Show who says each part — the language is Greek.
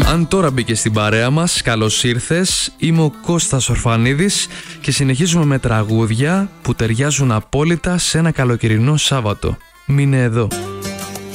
Speaker 1: Αν τώρα μπήκε στην παρέα μας, καλώς ήρθες. Είμαι ο Κώστας Ορφανίδης και συνεχίζουμε με τραγούδια που ταιριάζουν απόλυτα σε ένα καλοκαιρινό Σάββατο. Μείνε εδώ.